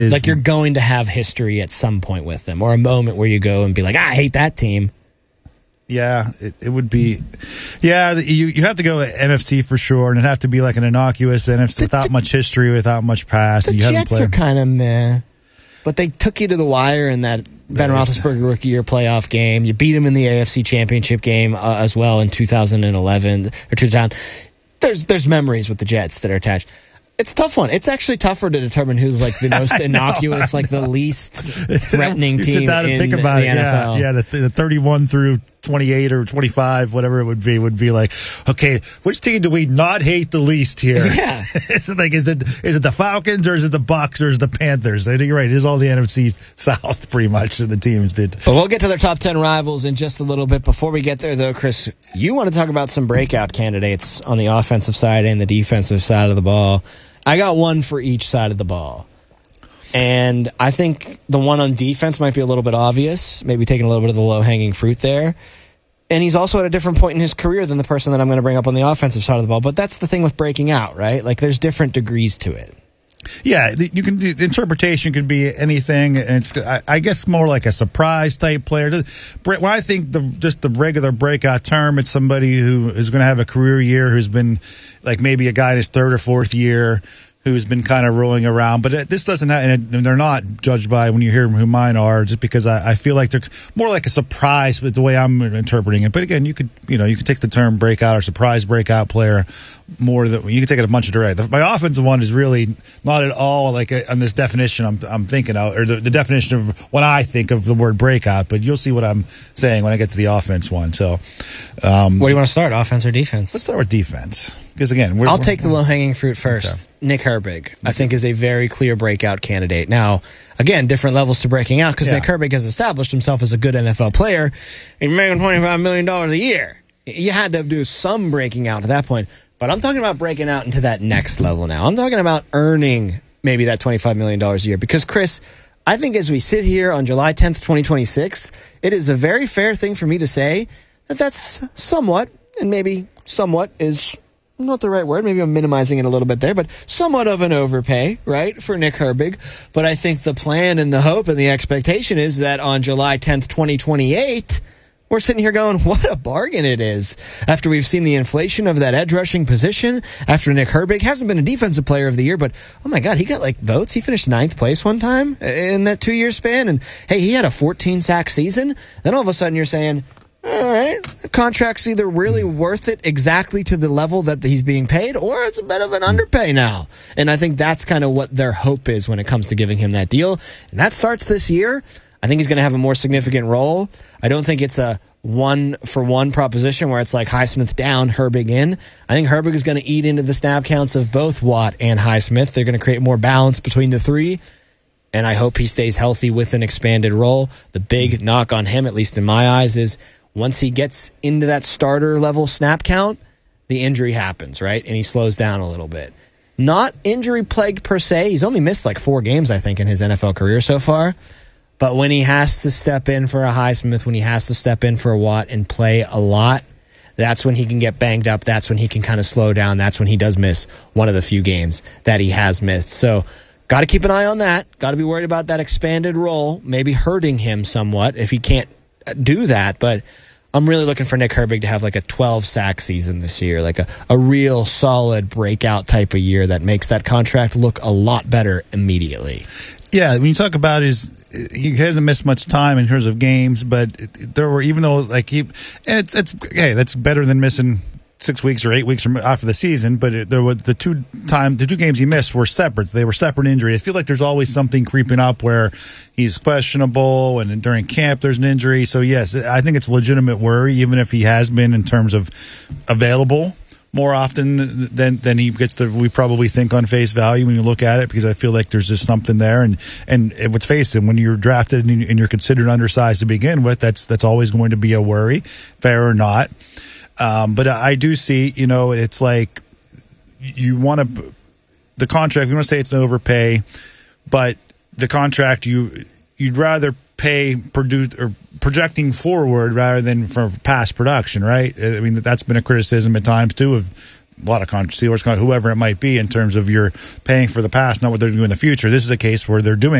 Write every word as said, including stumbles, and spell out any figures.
Is, like you're going to have history at some point with them, or a moment where you go and be like, I hate that team. Yeah, it, it would be. Yeah, you you have to go N F C for sure, and it'd have to be like an innocuous N F C the, without the, much history, without much past. The and you Jets are kind of meh, but they took you to the wire in that Ben Roethlisberger rookie year playoff game. You beat him in the A F C Championship game uh, as well in two thousand eleven or two thousand. There's there's memories with the Jets that are attached. It's a tough one. It's actually tougher to determine who's like the most innocuous, like the least threatening you team sit down and in think about the it. N F L. Yeah, yeah the, the thirty-one through twenty-eight or twenty-five, whatever it would be, would be like, okay, which team do we not hate the least here? Yeah. Is it like, is it is it the Falcons or is it the Bucs or is it the Panthers? I think you're right. It is all the N F C South, pretty much, the teams did. But we'll get to their top ten rivals in just a little bit. Before we get there, though, Chris, you want to talk about some breakout candidates on the offensive side and the defensive side of the ball. I got one for each side of the ball. And I think the one on defense might be a little bit obvious, maybe taking a little bit of the low-hanging fruit there. And he's also at a different point in his career than the person that I'm going to bring up on the offensive side of the ball. But that's the thing with breaking out, right? Like, there's different degrees to it. Yeah, you can. The interpretation could be anything, and it's I, I guess more like a surprise type player. When I think the just the regular breakout term, it's somebody who is going to have a career year, who's been like maybe a guy in his third or fourth year, who's been kind of rolling around. But this doesn't have, and they're not judged by when you hear who mine are, just because I, I feel like they're more like a surprise, but the way I'm interpreting it. But again, you could, you know, you could take the term breakout or surprise breakout player more than you can take it a bunch of direct. My offensive one is really not at all like a, on this definition I'm, I'm thinking of, or the, the definition of what I think of the word breakout, but you'll see what I'm saying when I get to the offense one. So, um, where do you want to start, offense or defense? Let's start with defense. Because again, we're, I'll we're, take the low-hanging fruit first. Okay. Nick Herbig, I think, is a very clear breakout candidate. Now, again, different levels to breaking out because yeah. Nick Herbig has established himself as a good N F L player. And you're making twenty-five million dollars a year. You had to do some breaking out at that point. But I'm talking about breaking out into that next level now. I'm talking about earning maybe that twenty-five million dollars a year. Because, Chris, I think as we sit here on July tenth, twenty twenty-six, it is a very fair thing for me to say that that's somewhat, and maybe somewhat is not the right word. Maybe I'm minimizing it a little bit there, but somewhat of an overpay, right, for Nick Herbig. But I think the plan and the hope and the expectation is that on July tenth, twenty twenty-eight, we're sitting here going, what a bargain it is. After we've seen the inflation of that edge rushing position, after Nick Herbig hasn't been a defensive player of the year, but oh my God, he got like votes. He finished ninth place one time in that two year span. And hey, he had a fourteen sack season. Then all of a sudden you're saying, all right, the contract's either really worth it exactly to the level that he's being paid, or it's a bit of an underpay now. And I think that's kind of what their hope is when it comes to giving him that deal. And that starts this year. I think he's going to have a more significant role. I don't think it's a one-for-one proposition where it's like Highsmith down, Herbig in. I think Herbig is going to eat into the snap counts of both Watt and Highsmith. They're going to create more balance between the three, and I hope he stays healthy with an expanded role. The big knock on him, at least in my eyes, is once he gets into that starter-level snap count, the injury happens, right? And he slows down a little bit. Not injury-plagued per se. He's only missed like four games, I think, in his N F L career so far. But when he has to step in for a Highsmith, when he has to step in for a Watt and play a lot, that's when he can get banged up. That's when he can kind of slow down. That's when he does miss one of the few games that he has missed. So got to keep an eye on that. Got to be worried about that expanded role, maybe hurting him somewhat if he can't do that. But I'm really looking for Nick Herbig to have like a twelve sack season this year, like a, a real solid breakout type of year that makes that contract look a lot better immediately. Yeah, when you talk about his, he hasn't missed much time in terms of games, but there were, even though like he, and it's it's hey, that's better than missing six weeks or eight weeks from after the season. But it, there were the two time the two games he missed were separate. They were separate injuries. I feel like there's always something creeping up where he's questionable, and during camp there's an injury. So yes, I think it's a legitimate worry, even if he has been in terms of available more often than than he gets to, we probably think on face value when you look at it, because I feel like there's just something there. And and let's face it, when you're drafted and you're considered undersized to begin with, that's that's always going to be a worry, fair or not. Um, but I do see, you know, it's like you want to the contract. We want to say it's an overpay, but the contract you you'd rather pay produce or projecting forward rather than for past production, right? I mean, that's been a criticism at times too of a lot of controversy, or whoever it might be, in terms of you're paying for the past, not what they're doing in the future. This is a case where they're doing